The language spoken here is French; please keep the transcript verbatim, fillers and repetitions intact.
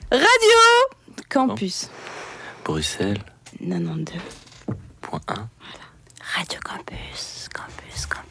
Radio Campus. Bruxelles. quatre-vingt-douze. Point un. Voilà. Radio Campus, Campus, Campus.